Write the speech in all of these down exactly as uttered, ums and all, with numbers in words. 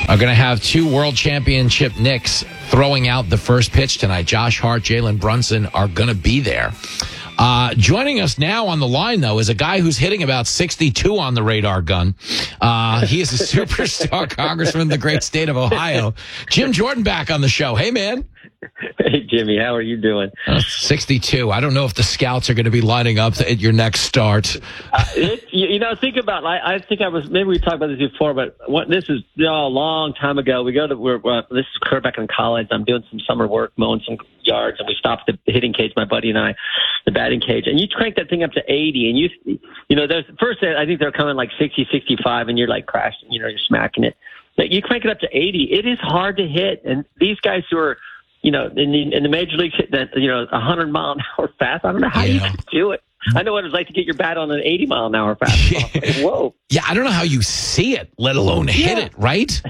are going to have two world championship Knicks throwing out the first pitch tonight. Josh Hart, Jalen Brunson are going to be there. Uh, joining us now on the line, though, is a guy who's hitting about sixty-two on the radar gun. Uh, he is a superstar congressman in the great state of Ohio. Jim Jordan back on the show. Hey, man. Hey, Jimmy, how are you doing? Uh, sixty-two. I don't know if the scouts are going to be lining up at your next start. Uh, it, you, you know, think about. I, I think I was. Maybe we talked about this before, but what, this is you know, a long time ago. We go to. We're, we're this is Kurt back in college. I'm doing some summer work, mowing some yards, and we stop at the hitting cage. My buddy and I, the batting cage, and you crank that thing up to eighty, and you, you know, there's first. I think they're coming like sixty, sixty-five, and you're like crashing. You know, you're smacking it. But you crank it up to eighty. It is hard to hit, and these guys who are. You know, in the, in the major leagues, that you know, a hundred mile an hour fast. I don't know how yeah. you can do it. I know what it's like to get your bat on an eighty mile an hour fastball. Like, whoa! Yeah, I don't know how you see it, let alone hit yeah. it. Right?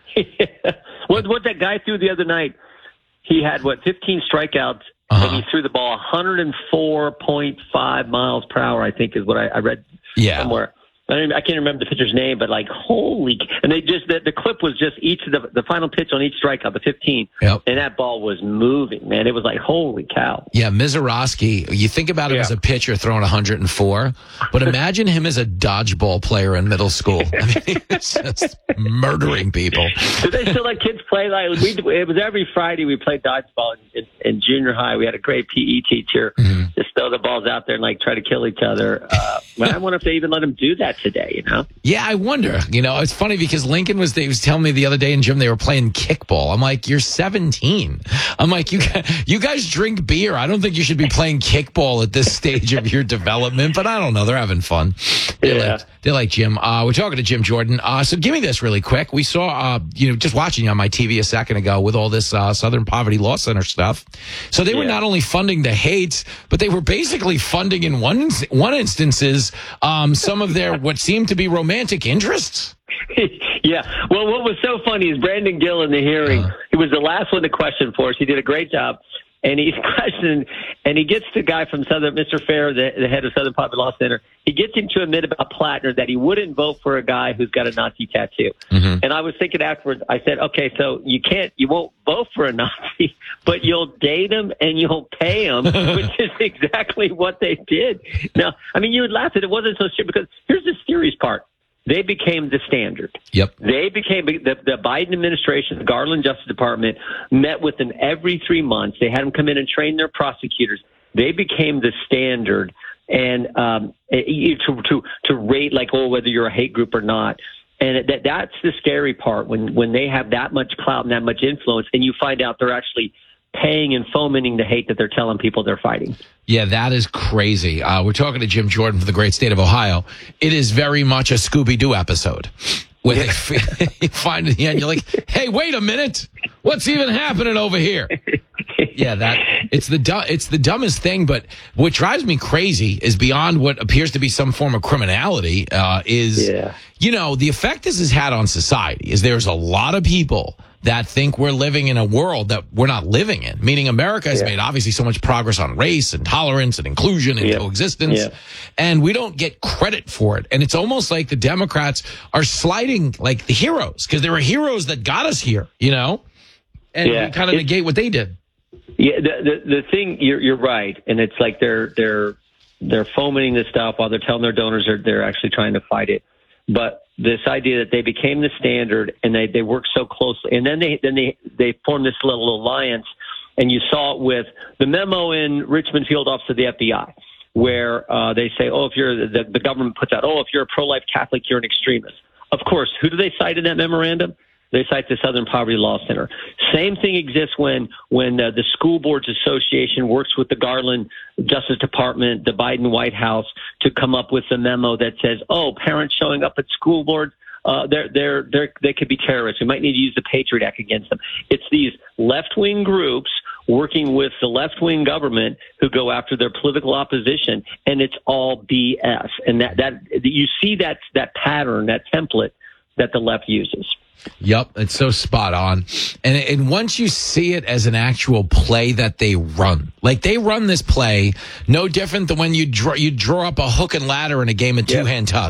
yeah. What what that guy threw the other night? He had what fifteen strikeouts, uh-huh. and he threw the ball one hundred four point five miles per hour. I think is what I, I read yeah. somewhere. I, don't even, I can't remember the pitcher's name, but like, holy! And they just the, the clip was just each of the the final pitch on each strikeout, the fifteen, yep. and that ball was moving, man. It was like, holy cow! Yeah, Mizorowski. You think about him yeah. as a pitcher throwing one hundred four, but imagine him as a dodgeball player in middle school. I mean, it's just murdering people. Do they still let kids play? Like we, it was every Friday we played dodgeball in, in, in junior high. We had a great P E teacher. Mm-hmm. Just throw the balls out there and like try to kill each other. Uh, but I wonder if they even let them do that today, you know? Yeah, I wonder. You know, it's funny because Lincoln was, they was telling me the other day in gym they were playing kickball. I'm like, you're seventeen. I'm like, you you guys drink beer. I don't think you should be playing kickball at this stage of your development, but I don't know. They're having fun. They yeah. like, they like Jim. Uh, we're talking to Jim Jordan. Uh, so give me this really quick. We saw, uh, you know, just watching you on my T V a second ago with all this uh, Southern Poverty Law Center stuff. So they yeah. were not only funding the hates, but they were basically funding in one, one instances um, some of their what seemed to be romantic interests. Yeah. Well, what was so funny is Brandon Gill in the hearing, uh, he was the last one to question for us. He did a great job. And he's questioning, and he gets the guy from Southern, Mister Fair, the, the head of Southern Poverty Law Center. He gets him to admit about Plattner that he wouldn't vote for a guy who's got a Nazi tattoo. Mm-hmm. And I was thinking afterwards, I said, okay, so you can't, you won't vote for a Nazi, but you'll date him and you'll pay him, which is exactly what they did. Now, I mean, you would laugh at it. It wasn't so serious because here's the serious part. They became the standard. Yep. They became the, the Biden administration, the Garland Justice Department met with them every three months. They had them come in and train their prosecutors. They became the standard, and um, to to to rate like oh whether you're a hate group or not. And that that's the scary part when when they have that much clout and that much influence, and you find out they're actually paying and fomenting the hate that they're telling people they're fighting. Yeah, that is crazy. Uh, we're talking to Jim Jordan from the great state of Ohio. It is very much a Scooby-Doo episode. Where yeah. they you find at the end, you're like, hey, wait a minute. What's even happening over here? Yeah, that it's the du- it's the dumbest thing. But what drives me crazy is beyond what appears to be some form of criminality uh, is, yeah. you know, the effect this has had on society is there's a lot of people that think we're living in a world that we're not living in, meaning America has yeah. made obviously so much progress on race and tolerance and inclusion and yeah. coexistence, yeah. and we don't get credit for it. And it's almost like the Democrats are sliding like the heroes because there were heroes that got us here, you know, and yeah. we kind of it, negate what they did. Yeah, the, the the thing you're you're right, and it's like they're they're they're fomenting this stuff while they're telling their donors they're they're actually trying to fight it, but. This idea that they became the standard and they, they work so closely, and then they then they, they formed this little alliance, and you saw it with the memo in Richmond Field Office of the F B I, where uh, they say, oh, if you're the, the government puts out, oh, if you're a pro-life Catholic, you're an extremist. Of course, who do they cite in that memorandum? They cite the Southern Poverty Law Center. Same thing exists when when uh, the School Boards Association works with the Garland Justice Department, the Biden White House, to come up with a memo that says, "Oh, parents showing up at school boards, uh, they're they're they're they could be terrorists. We might need to use the Patriot Act against them." It's these left-wing groups working with the left-wing government who go after their political opposition, and it's all B S. And that that you see that that pattern, that template that the left uses. Yep, it's so spot on. And and once you see it as an actual play that they run, like they run this play no different than when you draw you draw up a hook and ladder in a game of two-hand touch.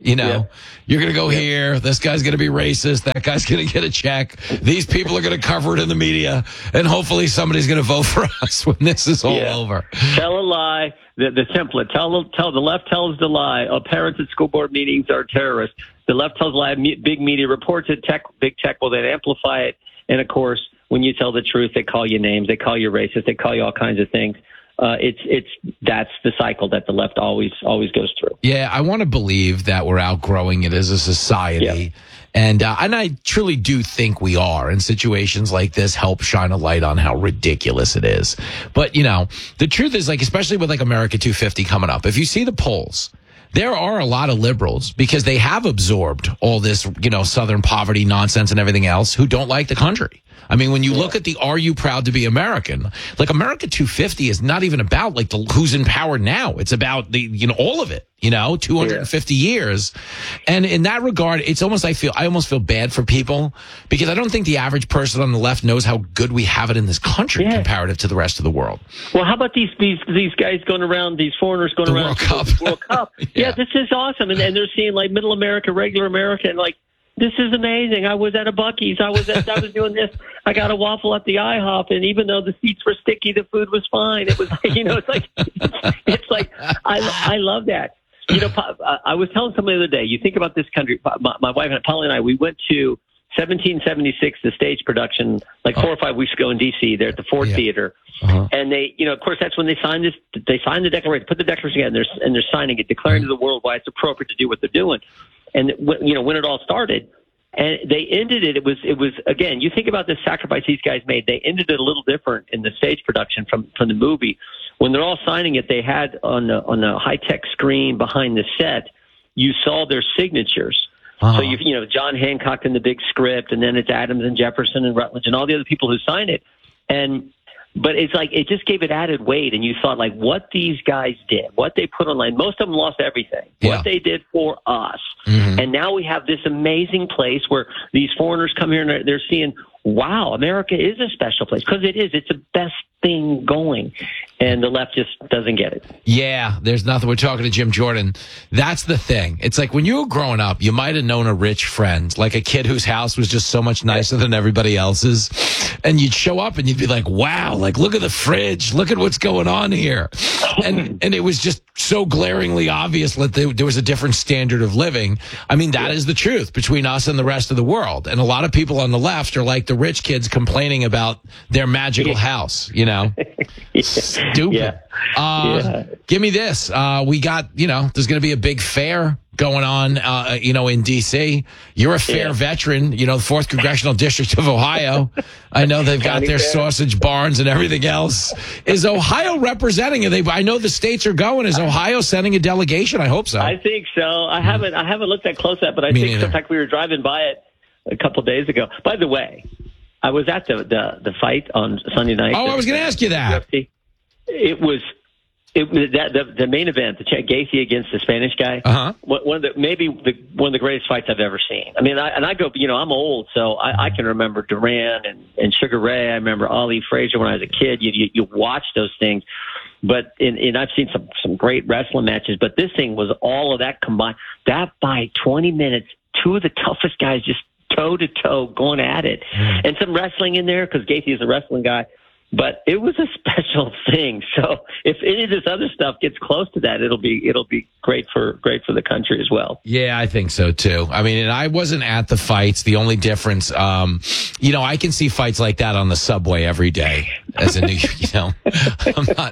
You know, Yeah. you're going to go Yeah. here. This guy's going to be racist. That guy's going to get a check. These people are going to cover it in the media. And hopefully somebody's going to vote for us when this is all Yeah. over. Tell a lie. The, the template. Tell tell the left tells the lie. Oh, parents at school board meetings are terrorists. The left tells a lie. Me, big media reports it. Tech, big tech will then amplify it. And of course, when you tell the truth, they call you names. They call you racist. They call you all kinds of things. Uh, it's it's that's the cycle that the left always always goes through. Yeah, I want to believe that we're outgrowing it as a society. Yeah. And uh, and I truly do think we are. And situations like this help shine a light on how ridiculous it is. But, you know, the truth is, like, especially with like America two fifty coming up, if you see the polls, there are a lot of liberals because they have absorbed all this, you know, Southern poverty nonsense and everything else who don't like the country. I mean, when you look at the "Are you proud to be American?" Like America two fifty is not even about like the who's in power now. It's about the, you know, all of it, you know, two hundred fifty yeah. years. And in that regard, it's almost, I feel, I almost feel bad for people because I don't think the average person on the left knows how good we have it in this country yeah. comparative to the rest of the world. Well, how about these, these, these guys going around, these foreigners going the around World Cup. the World Cup. yeah. yeah. This is awesome. And, and they're seeing like middle America, regular America, and like, this is amazing. I was at a Buc-ee's. I was at, I was doing this. I got a waffle at the IHOP, and even though the seats were sticky, the food was fine. It was like, you know, it's like, it's like, I, I love that. You know, I was telling somebody the other day, you think about this country, my, my wife and Polly and I, we went to seventeen seventy-six, the stage production, like four or five weeks ago in D C, there at the Ford yeah. Theater. Uh-huh. And they, you know, of course, that's when they signed this, they signed the declaration, put the declaration together, and they're, and they're signing it, declaring mm-hmm. to the world why it's appropriate to do what they're doing. And, you know, when it all started, and they ended it, it was, it was, again, you think about the sacrifice these guys made. They ended it a little different in the stage production from, from the movie. When they're all signing it, they had on the, on the high-tech screen behind the set, you saw their signatures. Uh-huh. So, you, you know, John Hancock in the big script, and then it's Adams and Jefferson and Rutledge and all the other people who signed it. And, but it's like, it just gave it added weight. And you thought, like, what these guys did, what they put online, most of them lost everything, yeah. what they did for us. Mm-hmm. And now we have this amazing place where these foreigners come here and they're, they're seeing, wow, America is a special place, because it is. It's the best thing going. And the left just doesn't get it. Yeah, there's nothing. We're talking to Jim Jordan. That's the thing. It's like when you were growing up, you might have known a rich friend, like a kid whose house was just so much nicer than everybody else's. And you'd show up and you'd be like, wow, like, look at the fridge. Look at what's going on here. And and it was just so glaringly obvious that there, there was a different standard of living. I mean, that is the truth between us and the rest of the world. And a lot of people on the left are like the rich kids complaining about their magical house, you know? Stupid. Yeah. Uh, yeah. Give me this. Uh, we got, you know, there's going to be a big fair going on, uh, you know, in D C. You're a fair yeah. veteran, you know, the fourth Congressional District of Ohio. I know they've got their fair. sausage barns and everything else. Is Ohio representing? Are they? I know the states are going. Is Ohio sending a delegation? I hope so. I think so. I haven't. I haven't looked that close at, but I Me think neither. in fact we were driving by it a couple of days ago. By the way, I was at the the, the fight on Sunday night. Oh, I was going to ask you that. It was. It was that the, the main event, the Gaethje against the Spanish guy. Uh-huh. One of the maybe the, one of the greatest fights I've ever seen. I mean, I, and I go, you know, I'm old, so I, I can remember Duran and, and Sugar Ray. I remember Ali Frazier when I was a kid. You you, you watch those things, but in, in I've seen some some great wrestling matches. But this thing was all of that combined. That by twenty minutes, two of the toughest guys just toe to toe going at it, mm. and some wrestling in there because Gaethje is a wrestling guy. But it was a special thing. So if any of this other stuff gets close to that, it'll be it'll be great for great for the country as well. Yeah, I think so too. I mean, and I wasn't at the fights. The only difference, um, you know, I can see fights like that on the subway every day as a new, you know, I'm not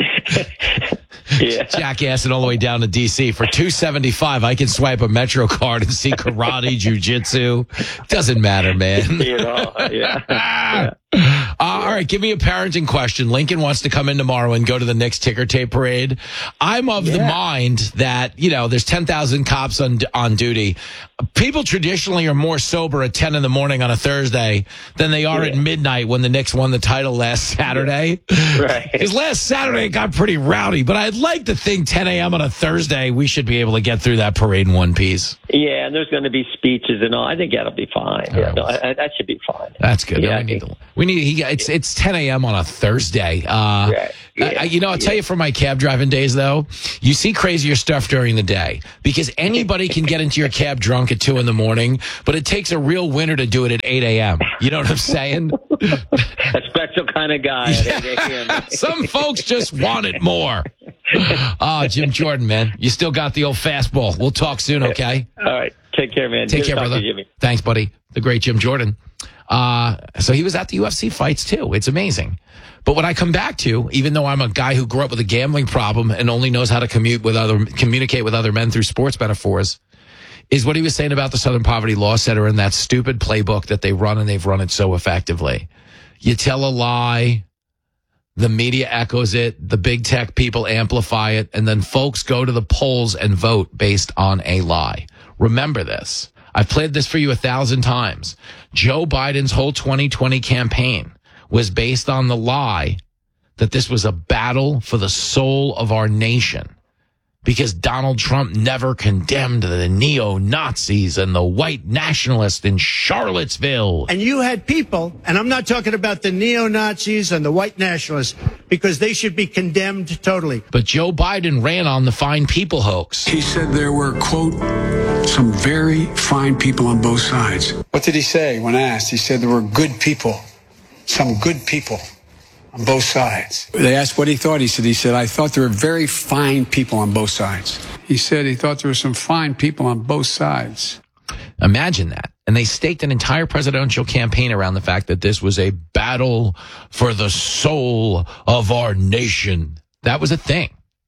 yeah. jackassing all the way down to D C for two seventy-five. I can swipe a Metro card and see karate, jujitsu. Doesn't matter, man. You know, yeah. yeah. Uh, all right, give me a parenting question. Lincoln wants to come in tomorrow and go to the Knicks ticker tape parade. I'm of yeah. the mind that, you know, there's ten thousand cops on on duty. People traditionally are more sober at ten in the morning on a Thursday than they are yeah. at midnight when the Knicks won the title last Saturday. Right. Because last Saturday it got pretty rowdy, but I'd like to think ten a.m. on a Thursday, we should be able to get through that parade in one piece. Yeah, and there's going to be speeches and all. I think that'll be fine. Yeah, right. no, I, I, that should be fine. That's good. Yeah, No, we need to, we need, he yeah, it's it's ten a.m. on a Thursday. Uh, Right. Yeah. I, you know, I'll tell you from my cab driving days, though, you see crazier stuff during the day because anybody can get into your cab drunk at two in the morning, but it takes a real winner to do it at eight a.m. You know what I'm saying? A special kind of guy at eight a.m. Some folks just want it more. Oh, Jim Jordan, man. You still got the old fastball. We'll talk soon, okay? All right. Take care, man. Take Good care, to talk brother. to you, Jimmy. Thanks, buddy. The great Jim Jordan. Uh, so he was at the U F C fights, too. It's amazing. But what I come back to, even though I'm a guy who grew up with a gambling problem and only knows how to commute with other, communicate with other men through sports metaphors, is what he was saying about the Southern Poverty Law Center and that stupid playbook that they run, and they've run it so effectively. You tell a lie, the media echoes it, the big tech people amplify it, and then folks go to the polls and vote based on a lie. Remember this. I've played this for you a thousand times. Joe Biden's whole twenty twenty campaign was based on the lie that this was a battle for the soul of our nation because Donald Trump never condemned the neo-Nazis and the white nationalists in Charlottesville. And you had people, and I'm not talking about the neo-Nazis and the white nationalists, because they should be condemned totally. But Joe Biden ran on the fine people hoax. He said there were, quote, some very fine people on both sides. What did he say when asked? He said there were good people, some good people on both sides. They asked what he thought. He said, he said, I thought there were very fine people on both sides. He said he thought there were some fine people on both sides. Imagine that. And they staked an entire presidential campaign around the fact that this was a battle for the soul of our nation. That was a thing.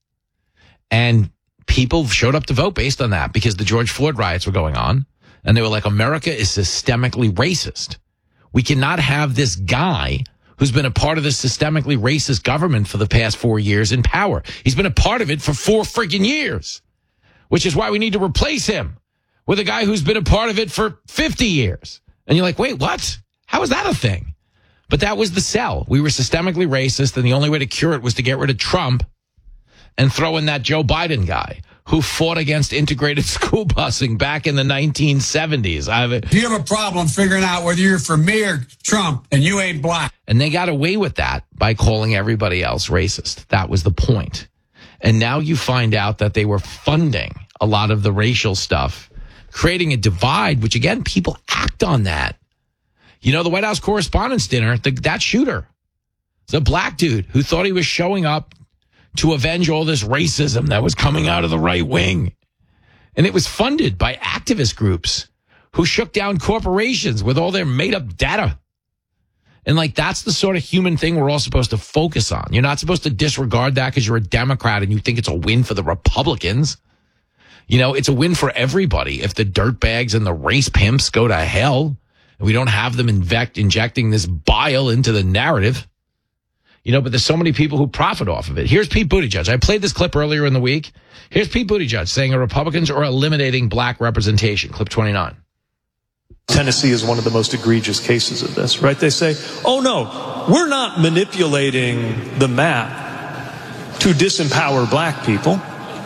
And people showed up to vote based on that because the George Floyd riots were going on. And they were like, America is systemically racist. We cannot have this guy who's been a part of this systemically racist government for the past four years in power. He's been a part of it for four freaking years, which is why we need to replace him with a guy who's been a part of it for fifty years. And you're like, wait, what? How is that a thing? But that was the sell. We were systemically racist, and the only way to cure it was to get rid of Trump and throw in that Joe Biden guy who fought against integrated school busing back in the nineteen seventies. I have You have a problem figuring out whether you're for me or Trump, and you ain't black. And they got away with that by calling everybody else racist. That was the point. And now you find out that they were funding a lot of the racial stuff, creating a divide, which, again, people act on that. You know, the White House Correspondents' Dinner, the, that shooter, the black dude who thought he was showing up to avenge all this racism that was coming out of the right wing. And it was funded by activist groups who shook down corporations with all their made-up data. And, like, that's the sort of human thing we're all supposed to focus on. You're not supposed to disregard that because you're a Democrat and you think it's a win for the Republicans. You know, it's a win for everybody if the dirtbags and the race pimps go to hell and we don't have them inject, injecting this bile into the narrative. You know, but there's so many people who profit off of it. Here's Pete Buttigieg. I played this clip earlier in the week. Here's Pete Buttigieg saying the Republicans are eliminating black representation. Clip twenty-nine. Tennessee is one of the most egregious cases of this, right? They say, oh, no, we're not manipulating the map to disempower black people.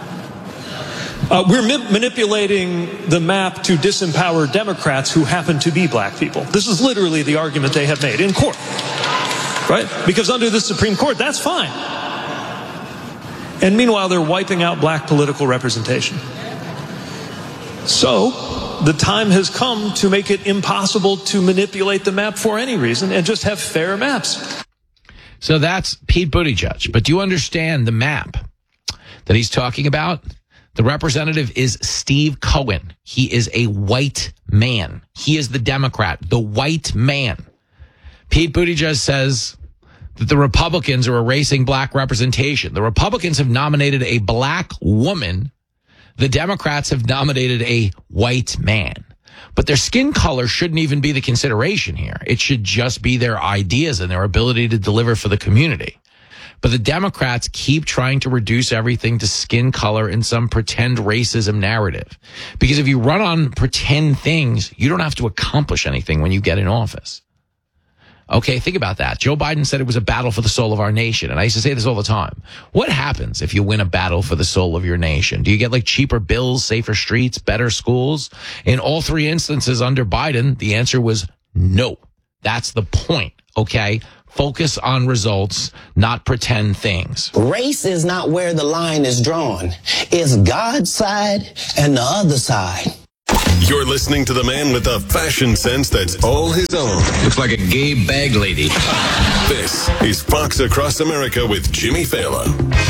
Uh, we're ma- manipulating the map to disempower Democrats who happen to be black people. This is literally the argument they have made in court. Right? Because under the Supreme Court, that's fine. And meanwhile, they're wiping out black political representation. So, the time has come to make it impossible to manipulate the map for any reason and just have fair maps. So that's Pete Buttigieg. But do you understand the map that he's talking about? The representative is Steve Cohen. He is a white man. He is the Democrat, the white man. Pete Buttigieg says that the Republicans are erasing black representation. The Republicans have nominated a black woman. The Democrats have nominated a white man. But their skin color shouldn't even be the consideration here. It should just be their ideas and their ability to deliver for the community. But the Democrats keep trying to reduce everything to skin color in some pretend racism narrative. Because if you run on pretend things, you don't have to accomplish anything when you get in office. Okay, think about that. Joe Biden said it was a battle for the soul of our nation. And I used to say this all the time. What happens if you win a battle for the soul of your nation? Do you get like cheaper bills, safer streets, better schools? In all three instances under Biden, the answer was no. That's the point, okay? focus on results, not pretend things. Race is not where the line is drawn. It's God's side and the other side. You're listening to the man with the fashion sense that's all his own. Looks like a gay bag lady. This is Fox Across America with Jimmy Fallon.